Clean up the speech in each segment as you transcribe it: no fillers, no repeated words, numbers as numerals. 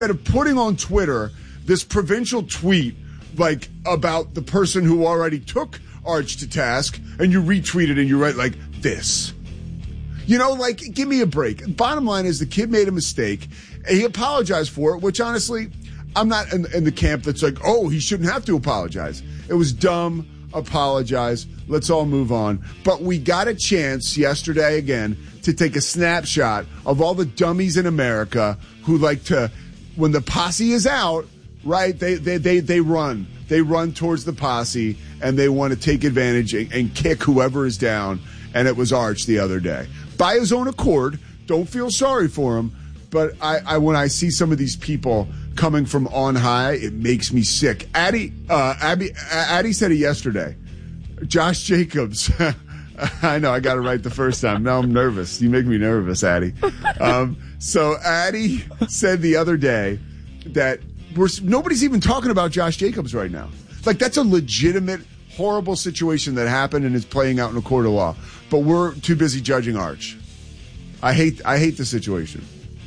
Instead of putting on Twitter this provincial tweet like about the person who already took Arch to task, and you retweet it and you write like this. You know, like, give me a break. Bottom line is the kid made a mistake. He apologized for it, which honestly, I'm not in the camp that's like, oh, he shouldn't have to apologize. It was dumb. Apologize. Let's all move on. But we got a chance yesterday again to take a snapshot of all the dummies in America who like to, when the posse is out, right, they run. They run towards the posse, and they want to take advantage and kick whoever is down. And it was Arch the other day. By his own accord, don't feel sorry for him. But I when I see some of these people coming from on high, it makes me sick. Addie said it yesterday. Josh Jacobs. I know, I got it right the first time. Now I'm nervous. You make me nervous, Addie. So Addie said the other day that nobody's even talking about Josh Jacobs right now. Like, that's a legitimate, horrible situation that happened and is playing out in a court of law. But we're too busy judging Arch. I hate the situation.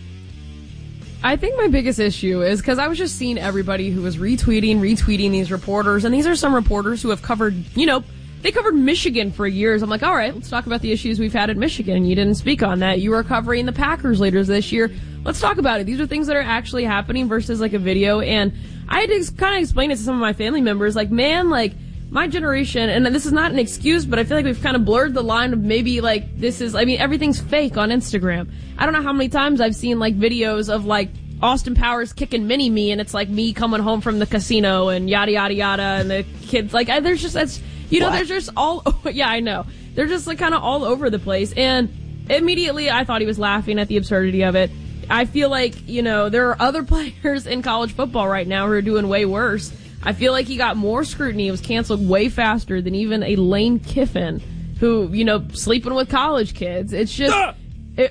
I think my biggest issue is because I was just seeing everybody who was retweeting these reporters, and these are some reporters who have covered, they covered Michigan for years. I'm like, all right, let's talk about the issues we've had at Michigan. You didn't speak on that. You were covering the Packers later this year. Let's talk about it. These are things that are actually happening versus like a video. And I had to kind of explain it to some of my family members. Like, man, like my generation, and this is not an excuse, but I feel like we've kind of blurred the line of maybe like everything's fake on Instagram. I don't know how many times I've seen like videos of like Austin Powers kicking Mini-Me, and it's like me coming home from the casino and yada, yada, yada. And the kids, like, there's just, there's just all, yeah, I know. They're just like kind of all over the place. And immediately I thought he was laughing at the absurdity of it. I feel like, there are other players in college football right now who are doing way worse. I feel like he got more scrutiny. It was canceled way faster than even a Lane Kiffin who, sleeping with college kids. It's just, it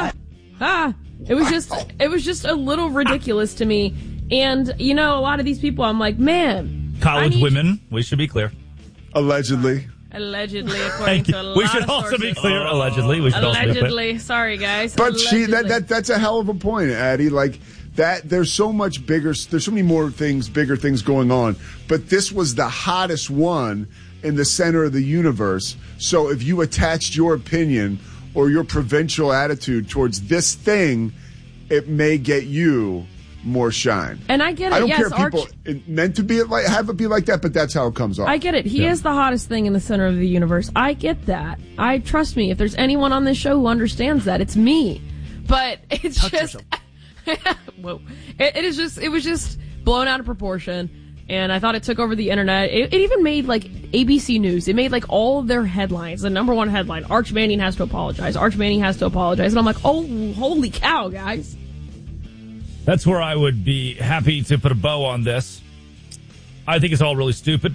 was just a little ridiculous to me. And, a lot of these people, I'm like, man. College women, we should be clear. Allegedly, according to a lot we should of also sources. be clear. Allegedly, we should also be clear. Sorry, guys. But allegedly. that's a hell of a point, Addie. Like that, there's so much bigger. There's so many more things, bigger things going on. But this was the hottest one in the center of the universe. So if you attached your opinion or your provincial attitude towards this thing, it may get you more shine. And I get it. I don't yes, care if people meant to be have it be like that, but that's how it comes off. I get it. He is the hottest thing in the center of the universe. I get that. Trust me, if there's anyone on this show who understands that, it's me. But it's just whoa. It was just blown out of proportion. And I thought it took over the internet. It even made like ABC News. It made like all of their headlines. The number one headline: Arch Manning has to apologize. Arch Manning has to apologize. And I'm like, oh, holy cow, guys. That's where I would be happy to put a bow on this. I think it's all really stupid,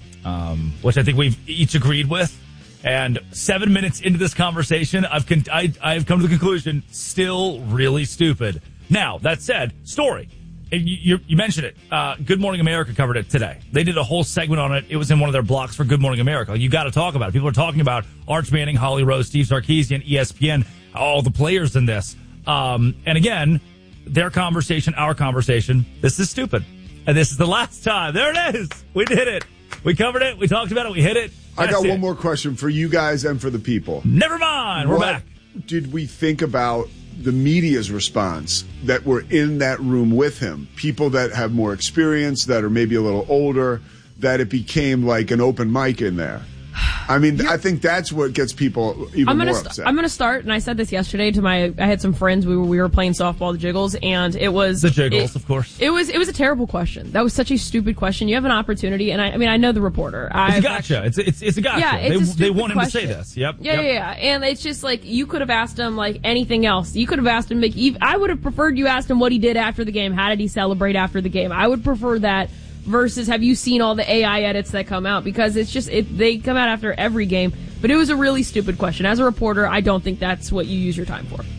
which I think we've each agreed with. And 7 minutes into this conversation, I've come to the conclusion, still really stupid. Now, that said, story. You mentioned it. Good Morning America covered it today. They did a whole segment on it. It was in one of their blocks for Good Morning America. You got to talk about it. People are talking about Arch Manning, Holly Rose, Steve Sarkisian, ESPN, all the players in this. And again, their conversation, our conversation, this is stupid. And this is the last time. There it is. We did it. We covered it. We talked about it. We hit it. I got one more question for you guys and for the people. Never mind. We're back. Did we think about the media's response that were in that room with him? People that have more experience, that are maybe a little older, that it became like an open mic in there. I mean, I think that's what gets people even more upset. I'm going to start, and I said this yesterday to I had some friends. We were playing softball, the Jiggles, and it was... The Jiggles, of course. It was a terrible question. That was such a stupid question. You have an opportunity, and I know the reporter. It's a gotcha. It's a gotcha. Yeah, it's they want him question. to say this. Yep. Yeah. And it's just like, you could have asked him like anything else. You could have asked him, I would have preferred you asked him what he did after the game. How did he celebrate after the game? I would prefer that versus have you seen all the AI edits that come out? Because it's just, they come out after every game. But it was a really stupid question. As a reporter, I don't think that's what you use your time for.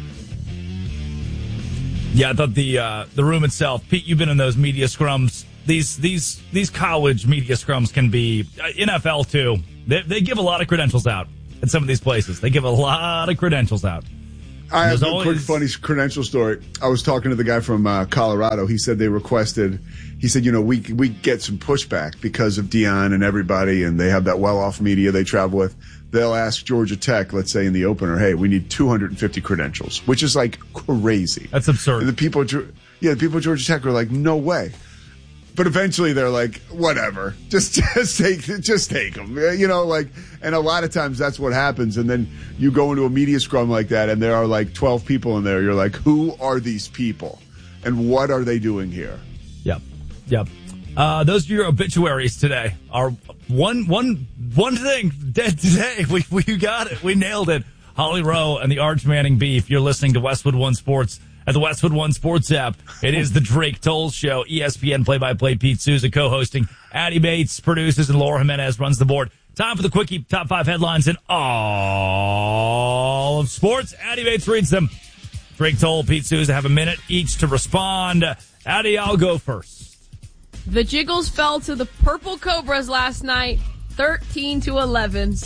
Yeah, I thought the room itself, Pete, you've been in those media scrums. These college media scrums can be NFL too. They give a lot of credentials out at some of these places. They give a lot of credentials out. I have a quick funny credential story. I was talking to the guy from Colorado. He said he said, we get some pushback because of Deion and everybody, and they have that well-off media they travel with. They'll ask Georgia Tech, let's say in the opener, hey, we need 250 credentials, which is like crazy. That's absurd. And the people at Georgia Tech are like, no way. But eventually they're like, whatever, just take them, and a lot of times that's what happens. And then you go into a media scrum like that, and there are like 12 people in there. You're like, who are these people, and what are they doing here? Yep. Those are your obituaries today. Our one thing dead today. We got it. We nailed it. Holly Rowe and the Arch Manning beef. You're listening to Westwood One Sports at the Westwood One Sports app. It is the Drake Toll Show. ESPN play-by-play Pete Souza co-hosting. Addie Bates produces and Laura Jimenez runs the board. Time for the quickie. Top 5 headlines in all of sports. Addie Bates reads them. Drake Toll, Pete Souza have a minute each to respond. Addie, I'll go first. The Jiggles fell to the Purple Cobras last night, 13-11.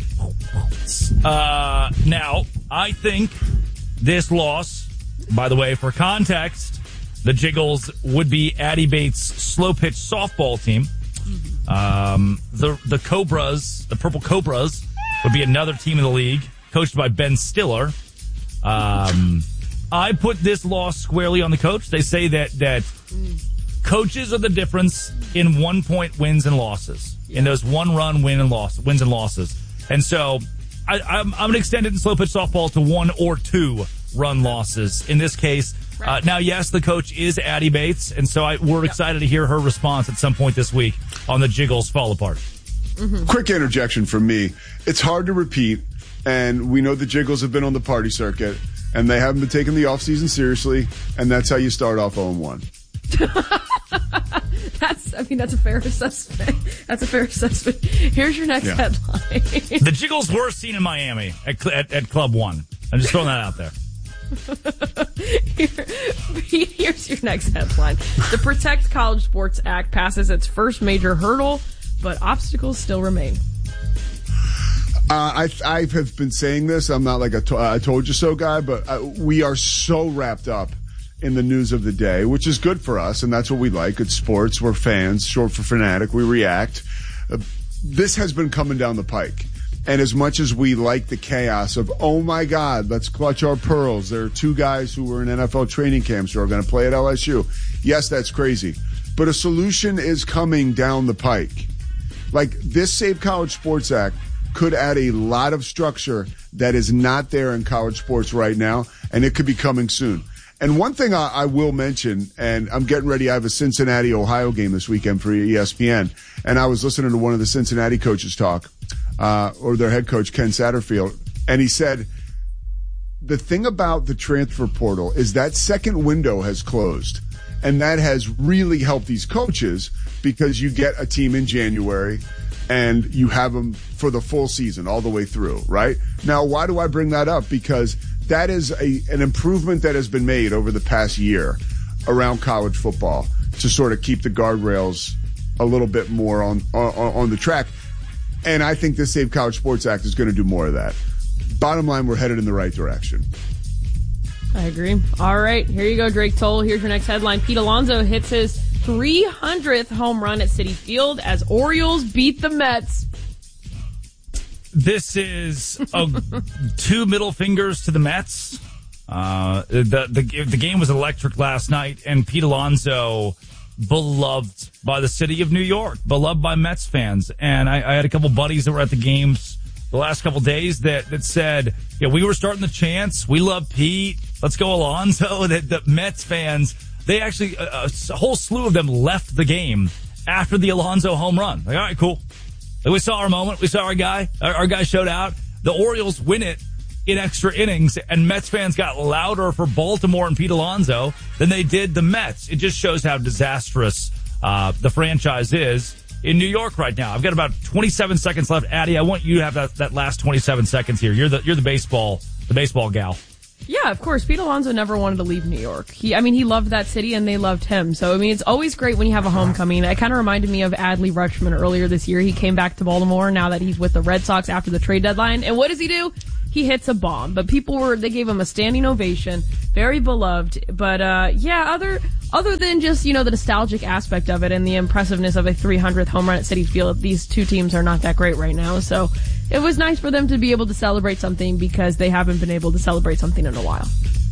Now, I think this loss, by the way, for context, the Jiggles would be Addie Bates' slow pitch softball team. The Cobras, the Purple Cobras, would be another team in the league, coached by Ben Stiller. I put this loss squarely on the coach. They say that coaches are the difference in 1-point wins and losses. In those one-run wins and losses. And so I'm going to extend it in slow pitch softball to 1 or 2 run losses. In this case, right. Now, yes, the coach is Addie Bates, and so we're excited to hear her response at some point this week on the Jiggles fall apart. Mm-hmm. Quick interjection from me. It's hard to repeat, and we know the Jiggles have been on the party circuit, and they haven't been taking the offseason seriously, and that's how you start off 0-1. That's a fair assessment. That's a fair assessment. Here's your next headline. The Jiggles were seen in Miami at Club One. I'm just throwing that out there. Here's your next headline. The Protect College Sports Act passes its first major hurdle, but obstacles still remain. I have been saying this. I'm not like a I told you so guy, but we are so wrapped up in the news of the day, which is good for us, and that's what we like. It's sports. We're fans, short for fanatic. We react. This has been coming down the pike. And as much as we like the chaos of, oh, my God, let's clutch our pearls. There are 2 guys who were in NFL training camps who are going to play at LSU. Yes, that's crazy. But a solution is coming down the pike. Like, this Save College Sports Act could add a lot of structure that is not there in college sports right now, and it could be coming soon. And one thing I will mention, and I'm getting ready, I have a Cincinnati, Ohio game this weekend for ESPN, and I was listening to one of the Cincinnati coaches talk, or their head coach, Ken Satterfield, and he said, the thing about the transfer portal is that second window has closed, and that has really helped these coaches because you get a team in January and you have them for the full season all the way through, right? Now, why do I bring that up? Because that is an improvement that has been made over the past year around college football to sort of keep the guardrails a little bit more on the track. And I think this Save College Sports Act is going to do more of that. Bottom line, we're headed in the right direction. I agree. All right, here you go, Drake Toll. Here's your next headline. Pete Alonso hits his 300th home run at Citi Field as Orioles beat the Mets. This is 2 middle fingers to the Mets. The game was electric last night, and Pete Alonso, beloved by the city of New York, beloved by Mets fans. And I had a couple buddies that were at the games the last couple days that said, we were starting the chants. We love Pete. Let's go Alonso. The Mets fans, they actually, a whole slew of them left the game after the Alonso home run. Like, all right, cool. We saw our moment. We saw our guy. Our guy showed out. The Orioles win it in extra innings, and Mets fans got louder for Baltimore and Pete Alonso than they did the Mets. It just shows how disastrous the franchise is in New York right now. I've got about 27 seconds left. Addie, I want you to have that last 27 seconds here. You're the baseball gal. Yeah, of course. Pete Alonso never wanted to leave New York. He loved that city and they loved him. So, it's always great when you have a homecoming. It kind of reminded me of Adley Rutschman earlier this year. He came back to Baltimore now that he's with the Red Sox after the trade deadline. And what does he do? he hits a bomb. But they gave him a standing ovation, very beloved. But, other than just, the nostalgic aspect of it and the impressiveness of a 300th home run at Citi Field, these two teams are not that great right now. So it was nice for them to be able to celebrate something because they haven't been able to celebrate something in a while.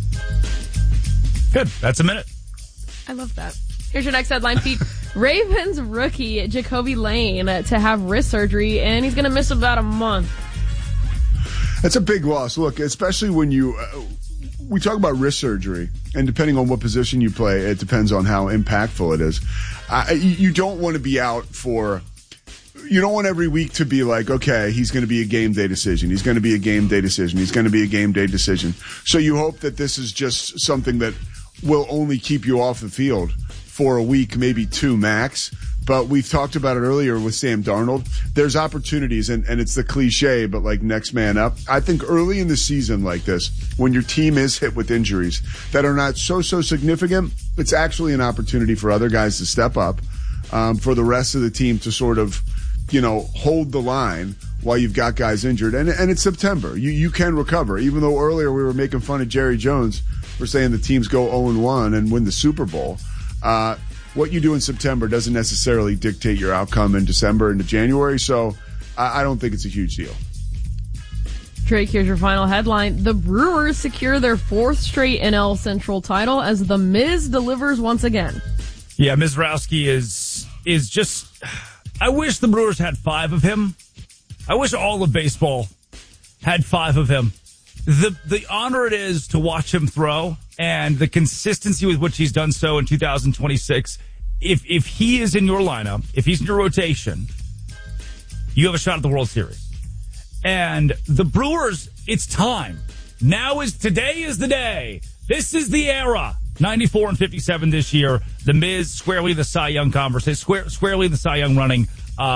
Good. That's a minute. I love that. Here's your next headline, Pete. Ravens rookie Jacoby Lane to have wrist surgery, and he's going to miss about a month. That's a big loss. Look, especially when we talk about wrist surgery, and depending on what position you play, it depends on how impactful it is. You don't want to be out you don't want every week to be like, okay, he's going to be a game day decision. He's going to be a game day decision. He's going to be a game day decision. So you hope that this is just something that will only keep you off the field for a week, maybe two max. But we've talked about it earlier with Sam Darnold. There's opportunities, and it's the cliche, but like next man up. I think early in the season like this, when your team is hit with injuries that are not so significant, it's actually an opportunity for other guys to step up, for the rest of the team to sort of, hold the line while you've got guys injured. And it's September. You can recover. Even though earlier we were making fun of Jerry Jones for saying the teams go 0-1 and win the Super Bowl. What you do in September doesn't necessarily dictate your outcome in December into January. So I don't think it's a huge deal. Drake, here's your final headline. The Brewers secure their fourth straight NL Central title as The Miz delivers once again. Yeah, Mizrowski is just... I wish the Brewers had 5 of him. I wish all of baseball had 5 of him. The honor it is to watch him throw and the consistency with which he's done so in 2026. If he is in your lineup, if he's in your rotation, you have a shot at the World Series. And the Brewers, it's time. Today is the day. This is the era. 94 and 57 this year. The Miz squarely the Cy Young conversation, squarely the Cy Young running.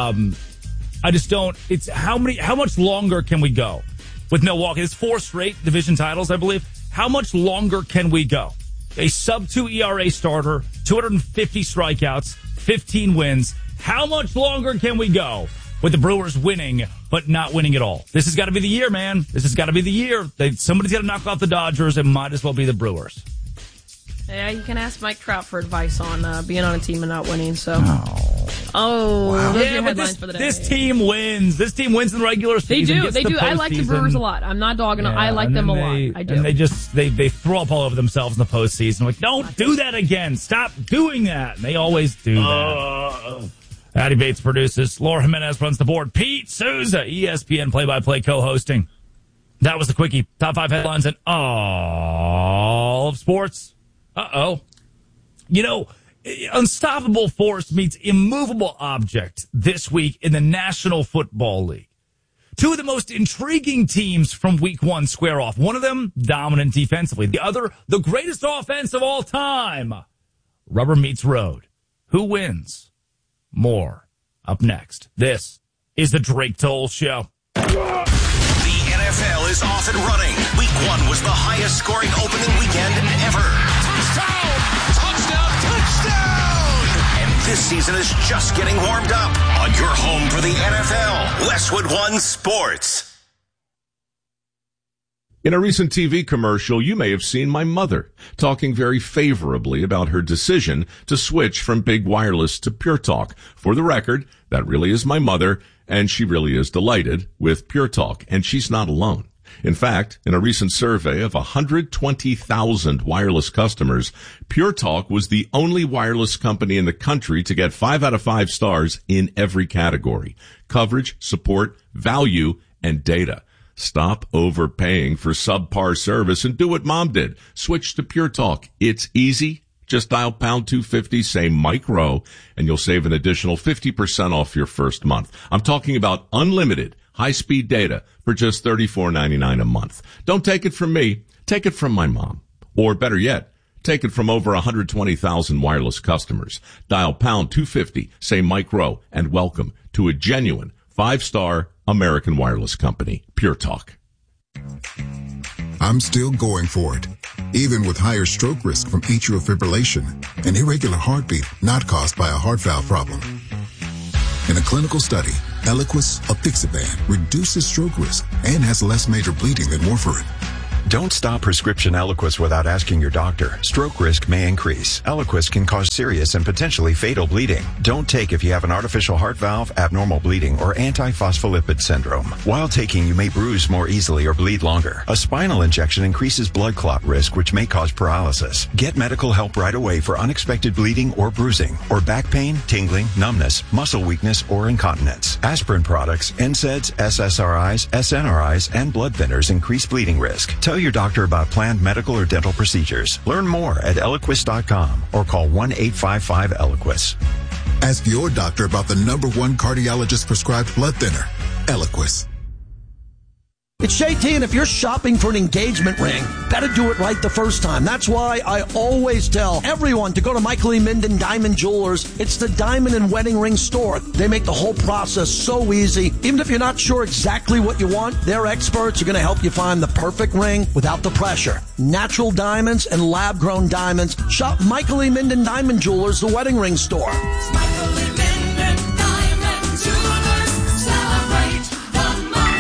I just don't. It's how much longer can we go with Milwaukee? It's 4 straight division titles, I believe. How much longer can we go? A sub-2 ERA starter, 250 strikeouts, 15 wins. How much longer can we go with the Brewers winning, but not winning at all? This has got to be the year, man. This has got to be the year. Somebody's got to knock off the Dodgers. It might as well be the Brewers. Yeah, you can ask Mike Trout for advice on being on a team and not winning. So, wow. Yeah, but this team wins. This team wins in the regular season. They do. I like the Brewers a lot. I'm not dogging them. I like them a lot. I do. And they throw up all over themselves in the postseason. Like, don't do that again. Stop doing that. And they always do that. Addie Bates produces. Laura Jimenez runs the board. Pete Souza, ESPN play-by-play co-hosting. That was the quickie. Top 5 headlines in all of sports. Unstoppable force meets immovable object this week in the National Football League. 2 of the most intriguing teams from week 1 square off. One of them dominant defensively. The other, the greatest offense of all time. Rubber meets road. Who wins? More up next. This is the Drake Toll Show. The NFL is off and running. Week 1 was the highest scoring opening weekend ever. Touchdown! And this season is just getting warmed up on your home for the NFL, Westwood One Sports. In a recent TV commercial, you may have seen my mother talking very favorably about her decision to switch from Big Wireless to Pure Talk. For the record, that really is my mother, and she really is delighted with Pure Talk, and she's not alone. In fact, in a recent survey of 120,000 wireless customers, Pure Talk was the only wireless company in the country to get 5 out of 5 stars in every category: coverage, support, value, and data. Stop overpaying for subpar service and do what Mom did. Switch to Pure Talk. It's easy. Just dial pound 250, say Mike Rowe, and you'll save an additional 50% off your first month. I'm talking about unlimited high-speed data for just $34.99 a month. Don't take it from me. Take it from my mom. Or better yet, take it from over 120,000 wireless customers. Dial pound 250, say Mike Rowe, and welcome to a genuine 5-star American wireless company, Pure Talk. I'm still going for it, even with higher stroke risk from atrial fibrillation, an irregular heartbeat not caused by a heart valve problem. In a clinical study, Eliquis, apixaban, reduces stroke risk and has less major bleeding than warfarin. Don't stop prescription Eliquis without asking your doctor. Stroke risk may increase. Eliquis can cause serious and potentially fatal bleeding. Don't take if you have an artificial heart valve, abnormal bleeding, or antiphospholipid syndrome. While taking, you may bruise more easily or bleed longer. A spinal injection increases blood clot risk, which may cause paralysis. Get medical help right away for unexpected bleeding or bruising, or back pain, tingling, numbness, muscle weakness, or incontinence. Aspirin products, NSAIDs, SSRIs, SNRIs, and blood thinners increase bleeding risk. Tell your doctor about planned medical or dental procedures. Learn more at Eliquis.com or call 1-855-ELIQUIS. Ask your doctor about the #1 cardiologist prescribed blood thinner, Eliquis. It's JT, and if you're shopping for an engagement ring, better do it right the first time. That's why I always tell everyone to go to Michael E. Minden Diamond Jewelers. It's the diamond and wedding ring store. They make the whole process so easy. Even if you're not sure exactly what you want, their experts are going to help you find the perfect ring without the pressure. Natural diamonds and lab-grown diamonds. Shop Michael E. Minden Diamond Jewelers, the wedding ring store. It's Michael E. Minden Diamond Jewelers. Celebrate the moment.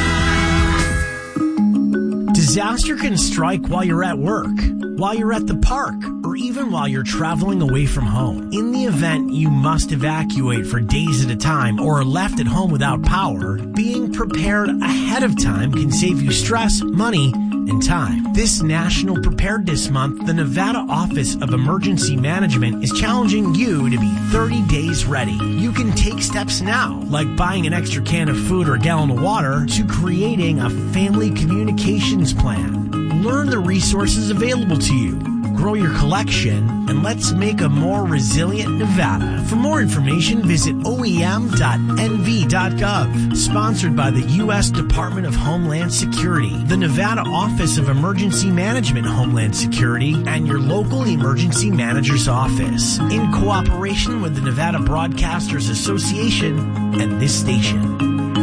Disaster can strike while you're at work, while you're at the park, or even while you're traveling away from home. In the event you must evacuate for days at a time or are left at home without power, being prepared ahead of time can save you stress, money, and time. This National Preparedness Month, the Nevada Office of Emergency Management is challenging you to be 30 days ready. You can take steps now, like buying an extra can of food or a gallon of water, to creating a family communications plan. Learn the resources available to you. Grow your collection, and let's make a more resilient Nevada. For more information, visit oem.nv.gov. Sponsored by the U.S. Department of Homeland Security, the Nevada Office of Emergency Management Homeland Security, and your local emergency manager's office. In cooperation with the Nevada Broadcasters Association and this station.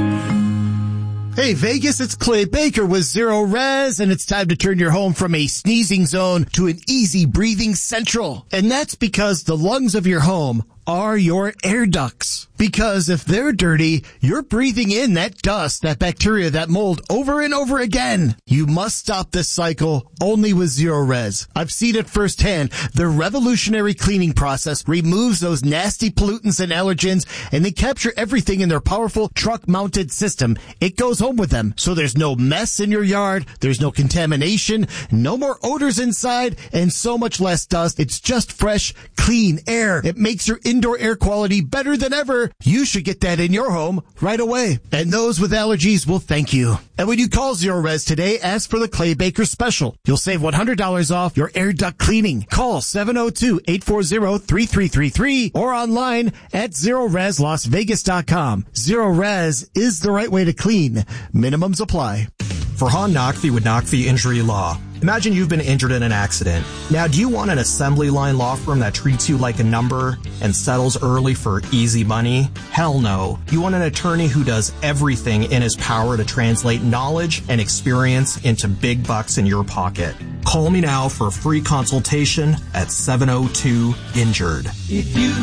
Hey Vegas, it's Clay Baker with Zero Res, and it's time to turn your home from a sneezing zone to an easy breathing central. And that's because the lungs of your home are your air ducts. Because if they're dirty, you're breathing in that dust, that bacteria, that mold over and over again. You must stop this cycle only with Zero Res. I've seen it firsthand. The revolutionary cleaning process removes those nasty pollutants and allergens, and they capture everything in their powerful truck-mounted system. It goes home with them. So there's no mess in your yard, there's no contamination, no more odors inside, and so much less dust. It's just fresh, clean air. It makes your indoor air quality better than ever. You should get that in your home right away. And those with allergies will thank you. And when you call Zero Res today, ask for the Clay Baker special. You'll save $100 off your air duct cleaning. Call 702-840-3333 or online at ZeroResLasVegas.com. Zero Res is the right way to clean. Minimums apply. Farhan Naqvi with Naqvi Injury Law. Imagine you've been injured in an accident. Now, do you want an assembly line law firm that treats you like a number and settles early for easy money? Hell no. You want an attorney who does everything in his power to translate knowledge and experience into big bucks in your pocket. Call me now for a free consultation at 702-INJURED. If you